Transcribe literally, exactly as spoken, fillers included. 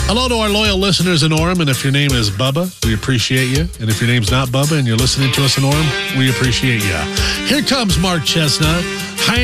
Hello to our loyal listeners in Orem, and if your name is Bubba, we appreciate you. And if your name's not Bubba and you're listening to us in Orem, we appreciate you. Here comes Mark Chestnut.